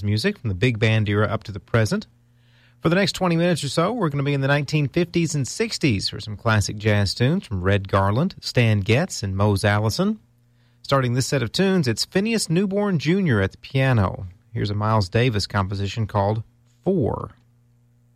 jazz music from the big band era up to the present. For the next 20 minutes or so, we're going to be in the 1950s and 60s for some classic jazz tunes from Red Garland, Stan Getz, and Mose Allison. Starting this set of tunes, it's Phineas Newborn Jr. at the piano. Here's a Miles Davis composition called 4.